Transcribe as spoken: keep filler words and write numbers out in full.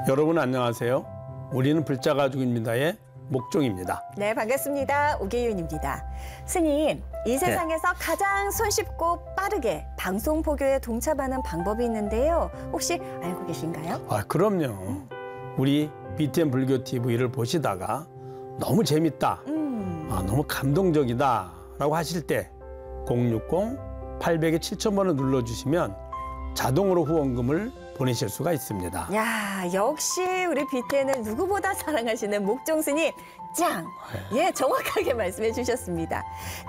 여러분 안녕하세요. 우리는 불자 가족입니다의 목종입니다. 네, 반갑습니다. 오계윤입니다. 스님, 이 세상에서 네. 가장 손쉽고 빠르게 방송 포교에 동참하는 방법이 있는데요. 혹시 알고 계신가요? 아, 그럼요. 우리 비티엠 불교 티비를 보시다가 너무 재밌다, 음. 아, 너무 감동적이다 라고 하실 때 공육공 팔백 칠천 번을 눌러주시면 자동으로 후원금을 보내실 수가 있습니다. 야, 역시 우리 비티엠을 누구보다 사랑하시는 목종 스님 짱! 예, 정확하게 말씀해 주셨습니다.